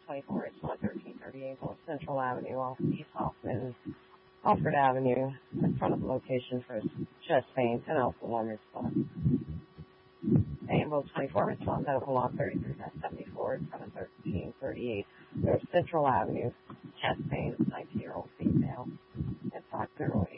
24, it's 11338 North Central Avenue off East Hoffman, Alfred Avenue, in front of the location for chest pain and alpha alarm response. Ambulance 24, response medical law 33-74, 71338 North Central Avenue, chest pain, 19-year-old female, and 508.